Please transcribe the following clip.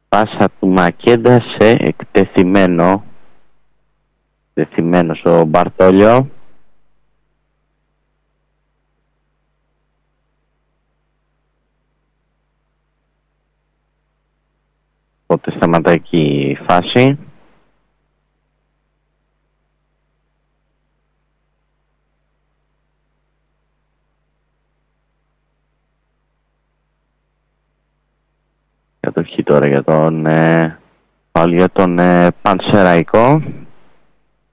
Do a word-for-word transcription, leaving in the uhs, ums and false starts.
πάσα του Μακέντα σε εκτεθειμένο. Εκτεθειμένος ο Μπαρτόλιο. Οπότε σταματάει εκεί η φάση. Κατοχή τώρα για τον, ε, πάλι για τον ε, Πανσεραϊκό.